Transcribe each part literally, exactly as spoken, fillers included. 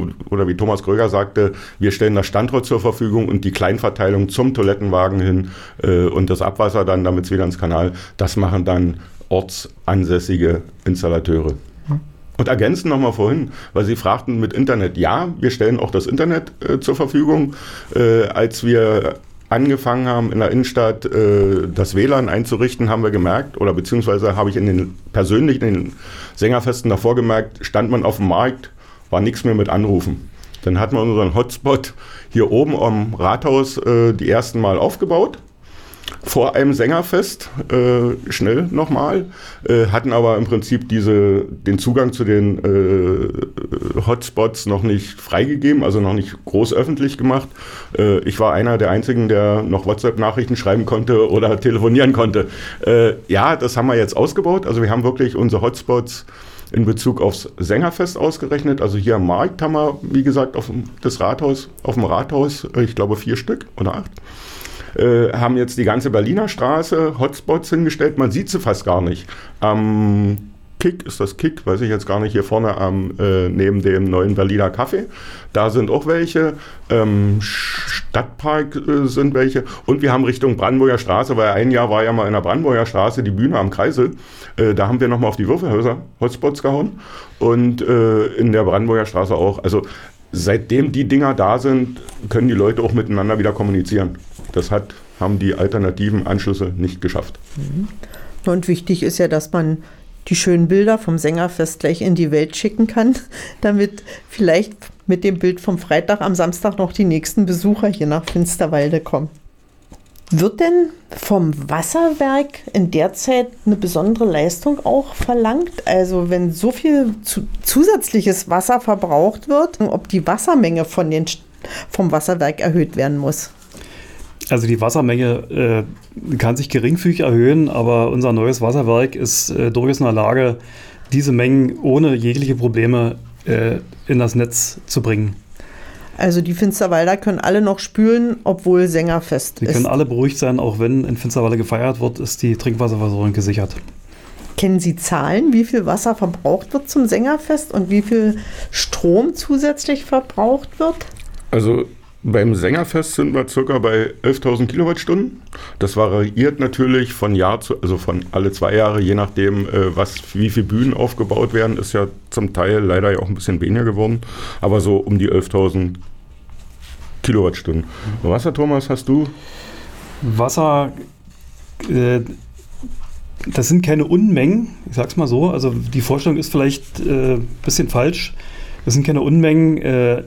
oder wie Thomas Kröger sagte, wir stellen das Standort zur Verfügung und die Kleinverteilung zum Toilettenwagen hin äh, und das Abwasser dann, damit es wieder ins Kanal, das machen dann ortsansässige Installateure. Und ergänzen nochmal vorhin, weil Sie fragten mit Internet. Ja, wir stellen auch das Internet äh, zur Verfügung. Äh, als wir angefangen haben, in der Innenstadt äh, das W L A N einzurichten, haben wir gemerkt, oder beziehungsweise habe ich in den persönlich in den Sängerfesten davor gemerkt, stand man auf dem Markt, war nichts mehr mit Anrufen. Dann hatten wir unseren Hotspot hier oben am Rathaus äh, die ersten Mal aufgebaut. Vor einem Sängerfest, äh, schnell nochmal, äh, hatten aber im Prinzip diese, den Zugang zu den äh, Hotspots noch nicht freigegeben, also noch nicht groß öffentlich gemacht. Äh, ich war einer der einzigen, der noch WhatsApp-Nachrichten schreiben konnte oder telefonieren konnte. Äh, ja, das haben wir jetzt ausgebaut, also wir haben wirklich unsere Hotspots in Bezug aufs Sängerfest ausgerechnet. Also hier am Markt haben wir, wie gesagt, auf dem, das Rathaus, auf dem Rathaus, ich glaube vier Stück oder acht. Äh, haben jetzt die ganze Berliner Straße Hotspots hingestellt. Man sieht sie fast gar nicht. Am Kick, ist das Kick, weiß ich jetzt gar nicht, hier vorne am, äh, neben dem neuen Berliner Café. Da sind auch welche. Ähm, Stadtpark äh, sind welche. Und wir haben Richtung Brandenburger Straße, weil ein Jahr war ja mal in der Brandenburger Straße die Bühne am Kreisel. Äh, da haben wir nochmal auf die Würfelhäuser Hotspots gehauen. Und äh, in der Brandenburger Straße auch. Also seitdem die Dinger da sind, können die Leute auch miteinander wieder kommunizieren. Das hat, haben die alternativen Anschlüsse nicht geschafft. Und wichtig ist ja, dass man die schönen Bilder vom Sängerfest gleich in die Welt schicken kann, damit vielleicht mit dem Bild vom Freitag am Samstag noch die nächsten Besucher hier nach Finsterwalde kommen. Wird denn vom Wasserwerk in der Zeit eine besondere Leistung auch verlangt? Also wenn so viel zu, zusätzliches Wasser verbraucht wird, ob die Wassermenge von den, vom Wasserwerk erhöht werden muss? Also die Wassermenge äh, kann sich geringfügig erhöhen, aber unser neues Wasserwerk ist äh, durchaus in der Lage, diese Mengen ohne jegliche Probleme äh, in das Netz zu bringen. Also die Finsterwalder können alle noch spülen, obwohl Sängerfest ist. Die können alle beruhigt sein, auch wenn in Finsterwalde gefeiert wird, ist die Trinkwasserversorgung gesichert. Kennen Sie Zahlen, wie viel Wasser verbraucht wird zum Sängerfest und wie viel Strom zusätzlich verbraucht wird? Also beim Sängerfest sind wir circa bei elftausend Kilowattstunden. Das variiert natürlich von Jahr zu, also von alle zwei Jahre, je nachdem, äh, was, wie viele Bühnen aufgebaut werden, ist ja zum Teil leider ja auch ein bisschen weniger geworden. Aber so um die elftausend Kilowattstunden. Wasser, Thomas, hast du? Wasser, äh, das sind keine Unmengen, ich sag's mal so. Also die Vorstellung ist vielleicht ein äh, bisschen falsch. Das sind keine Unmengen. Äh,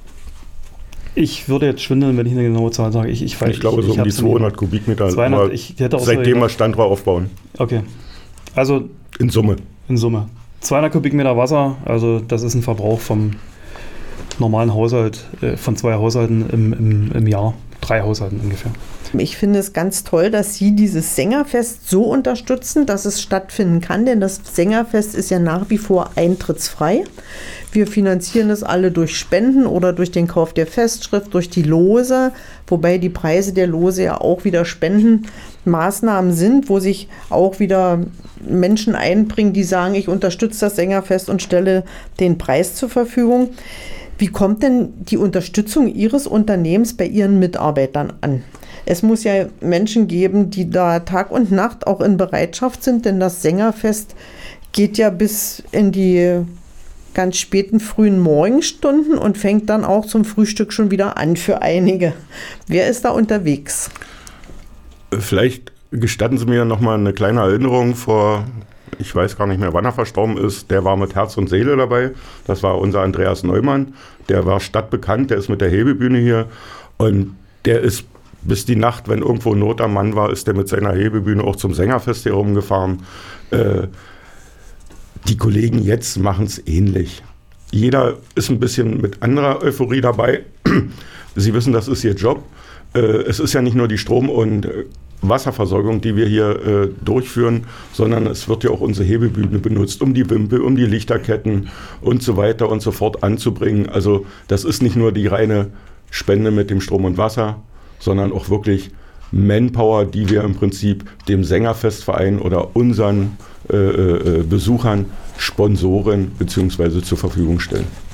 Ich würde jetzt schwindeln, wenn ich eine genaue Zahl sage. Ich, ich, weiß, ich glaube, ich, so ich um die zweihundert Kubikmeter, zweihundert, ich hätte auch seitdem so wir Standrohr aufbauen. Okay. Also in Summe. In Summe. zweihundert Kubikmeter Wasser, also das ist ein Verbrauch vom normalen Haushalt, äh, von zwei Haushalten im, im, im Jahr. Drei Haushalten ungefähr. Ich finde es ganz toll, dass Sie dieses Sängerfest so unterstützen, dass es stattfinden kann, denn das Sängerfest ist ja nach wie vor eintrittsfrei. Wir finanzieren es alle durch Spenden oder durch den Kauf der Festschrift, durch die Lose, wobei die Preise der Lose ja auch wieder Spendenmaßnahmen sind, wo sich auch wieder Menschen einbringen, die sagen, ich unterstütze das Sängerfest und stelle den Preis zur Verfügung. Wie kommt denn die Unterstützung Ihres Unternehmens bei Ihren Mitarbeitern an? Es muss ja Menschen geben, die da Tag und Nacht auch in Bereitschaft sind, denn das Sängerfest geht ja bis in die ganz späten frühen Morgenstunden und fängt dann auch zum Frühstück schon wieder an für einige. Wer ist da unterwegs? Vielleicht gestatten Sie mir noch mal eine kleine Erinnerung vor, ich weiß gar nicht mehr, wann er verstorben ist. Der war mit Herz und Seele dabei. Das war unser Andreas Neumann. Der war stadtbekannt, der ist mit der Hebebühne hier und der ist bis die Nacht, wenn irgendwo Not am Mann war, ist der mit seiner Hebebühne auch zum Sängerfest hier rumgefahren. Äh, die Kollegen jetzt machen es ähnlich. Jeder ist ein bisschen mit anderer Euphorie dabei. Sie wissen, das ist ihr Job. Äh, es ist ja nicht nur die Strom- und Wasserversorgung, die wir hier äh, durchführen, sondern es wird ja auch unsere Hebebühne benutzt, um die Wimpel, um die Lichterketten und so weiter und so fort anzubringen. Also das ist nicht nur die reine Spende mit dem Strom und Wasser, sondern auch wirklich Manpower, die wir im Prinzip dem Sängerfestverein oder unseren äh, äh, Besuchern, Sponsoren bzw. zur Verfügung stellen.